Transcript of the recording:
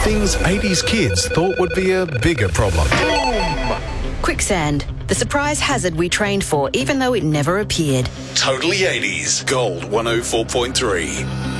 Things 80s kids thought would be a bigger problem. Quicksand, the surprise hazard we trained for even though it never appeared. Totally 80s. Gold 104.3.